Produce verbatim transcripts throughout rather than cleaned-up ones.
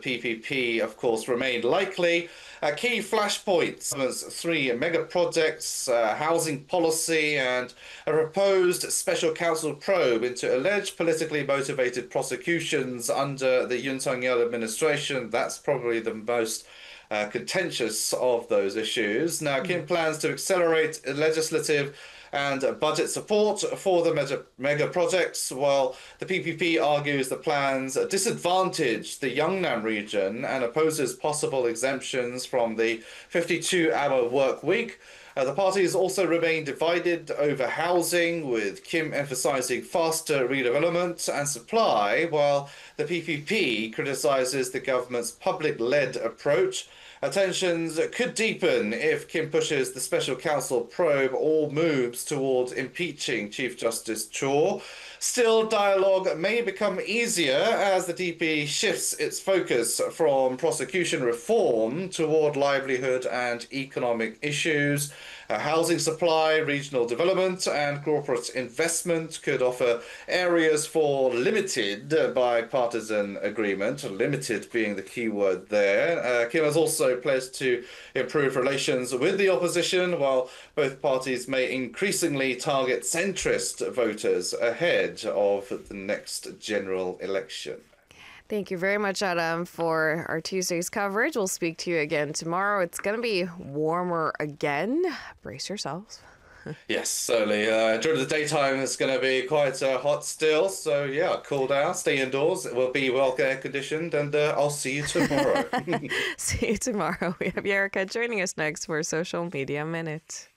P P P, of course, remain likely. Uh, key flashpoints: three mega projects, uh, housing policy, and a proposed special counsel probe into alleged politically motivated prosecutions under the Yoon Suk-yeol administration. That's probably the most uh, contentious of those issues. Now, Kim mm. plans to accelerate legislative and budget support for the mega, mega projects, while the P P P argues the plans disadvantage the Yeongnam region and opposes possible exemptions from the fifty-two hour work week. Uh, the parties also remain divided over housing, with Kim emphasizing faster redevelopment and supply, while the P P P criticizes the government's public-led approach. Tensions could deepen if Kim pushes the special counsel probe or moves towards impeaching Chief Justice Cho. Still, dialogue may become easier as the D P shifts its focus from prosecution reform toward livelihood and economic issues. Uh, housing supply, regional development, and corporate investment could offer areas for limited uh, bipartisan agreement, limited being the key word there. Uh, Kim has also pledged to improve relations with the opposition, while both parties may increasingly target centrist voters ahead of the next general election. Thank you very much, Adam, for our Tuesday's coverage. We'll speak to you again tomorrow. It's going to be warmer again. Brace yourselves. Yes, certainly. Uh, during the daytime, it's going to be quite uh, hot still. So, yeah, cool down, stay indoors. It will be well air-conditioned, and uh, I'll see you tomorrow. See you tomorrow. We have Yerika joining us next for Social Media Minute.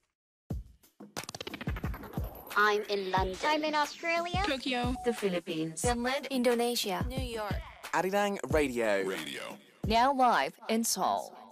I'm in London. I'm in Australia. Tokyo. The Philippines. Finland. Indonesia. New York. Arirang Radio. Radio. Now live in Seoul.